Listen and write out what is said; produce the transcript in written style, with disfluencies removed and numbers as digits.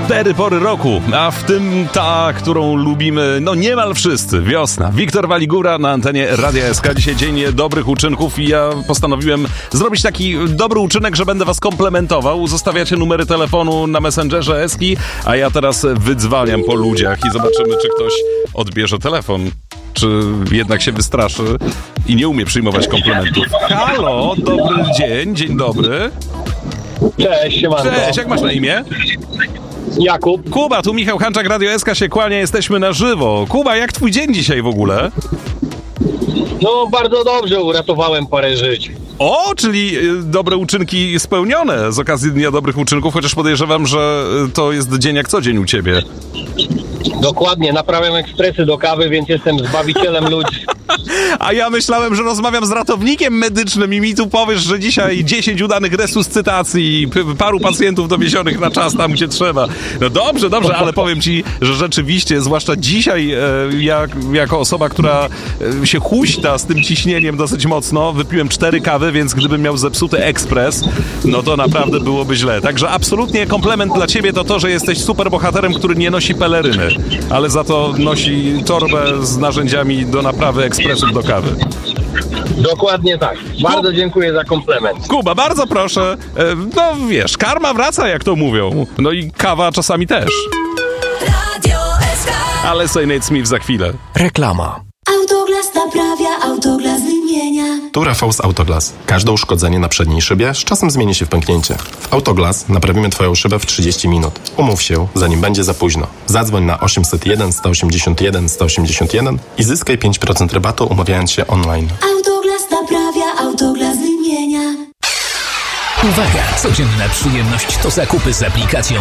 4 pory roku, a w tym ta, którą lubimy, no niemal wszyscy, wiosna. Wiktor Waligura na antenie Radia SK. Dzisiaj dzień dobrych uczynków i ja postanowiłem zrobić taki dobry uczynek, że będę was komplementował. Zostawiacie numery telefonu na Messengerze Eski, a ja teraz wydzwaniam po ludziach i zobaczymy, czy ktoś odbierze telefon. Czy jednak się wystraszy i nie umie przyjmować komplementów. Halo, dobry dzień, dzień dobry. Cześć, siemanko. Cześć, jak masz na imię? Jakub. Kuba, tu Michał Hanczak, Radio SK się kłania, jesteśmy na żywo. Kuba, jak twój dzień dzisiaj w ogóle? No bardzo dobrze, uratowałem parę żyć. O, czyli dobre uczynki spełnione z okazji Dnia Dobrych Uczynków, chociaż podejrzewam, że to jest dzień jak co dzień u ciebie. Dokładnie, naprawiam ekspresy do kawy, więc jestem zbawicielem ludzi. A ja myślałem, że rozmawiam z ratownikiem medycznym i mi tu powiesz, że dzisiaj 10 udanych resuscytacji, paru pacjentów dowiezionych na czas tam, gdzie trzeba. No dobrze, ale powiem ci, że rzeczywiście, zwłaszcza dzisiaj, jako osoba, która się huśta z tym ciśnieniem dosyć mocno, wypiłem 4 kawy, więc gdybym miał zepsuty ekspres, no to naprawdę byłoby źle. Także absolutnie komplement dla ciebie to, że jesteś super bohaterem, który nie nosi peleryny, ale za to nosi torbę z narzędziami do naprawy ekspresów do kawy. Dokładnie tak. Bardzo dziękuję za komplement. Kuba, bardzo proszę. No wiesz, karma wraca, jak to mówią. No i kawa czasami też. Radio SK. Ale Say Nate Smith za chwilę. Reklama. Autoglas naprawia, Autoglas wymienia. Tu Rafał z Autoglas. Każde uszkodzenie na przedniej szybie z czasem zmieni się w pęknięcie. W Autoglas naprawimy Twoją szybę w 30 minut. Umów się, zanim będzie za późno. Zadzwoń na 801 181 181 i zyskaj 5% rabatu, umawiając się online. Autoglas naprawia, Autoglas wymienia. Uwaga! Codzienna przyjemność to zakupy z aplikacją